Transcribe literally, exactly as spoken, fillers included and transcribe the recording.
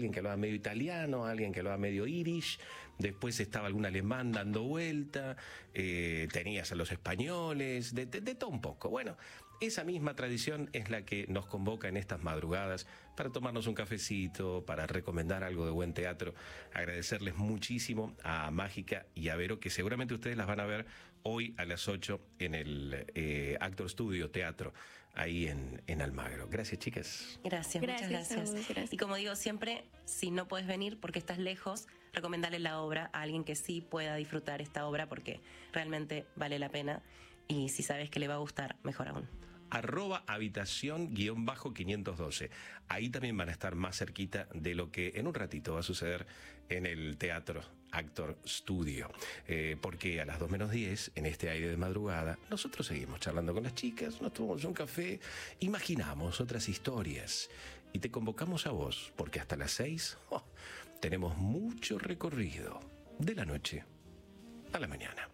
alguien que hablaba medio italiano, alguien que hablaba medio irish, después estaba algún alemán dando vuelta, eh, tenías a los españoles, de, de, de todo un poco. Bueno, esa misma tradición es la que nos convoca en estas madrugadas para tomarnos un cafecito, para recomendar algo de buen teatro. Agradecerles muchísimo a Mágica y a Vero, que seguramente ustedes las van a ver hoy a las ocho en el eh, Actor Studio Teatro, ahí en, en Almagro. Gracias, chicas. Gracias, Gracias, muchas gracias. Saúl, gracias. Y como digo siempre, si no puedes venir porque estás lejos, recomendarle la obra a alguien que sí pueda disfrutar esta obra porque realmente vale la pena. Y si sabes que le va a gustar, mejor aún. Arroba habitación guión bajo quinientos doce. Ahí también van a estar más cerquita de lo que en un ratito va a suceder en el Teatro Actor Studio. Eh, porque a las dos menos diez, en este aire de madrugada, nosotros seguimos charlando con las chicas, nos tomamos un café, imaginamos otras historias y te convocamos a vos, porque hasta las seis oh, tenemos mucho recorrido de la noche a la mañana.